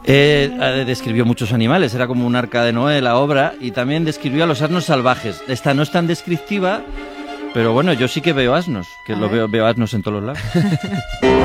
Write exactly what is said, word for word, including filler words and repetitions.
Eh, describió muchos animales, era como un arca de Noé la obra, y también describió a los asnos salvajes. Esta no es tan descriptiva, pero bueno, yo sí que veo asnos, que lo veo, veo asnos en todos los lados.